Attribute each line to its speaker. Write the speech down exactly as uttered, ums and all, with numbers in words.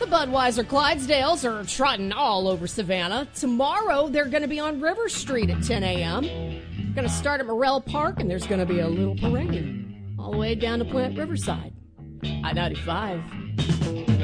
Speaker 1: The Budweiser Clydesdales are trotting all over Savannah. Tomorrow, they're going to be on River Street at ten a.m. Going to start at Morrell Park, and there's going to be a little parade all the way down to Plant Riverside. I ninety-five.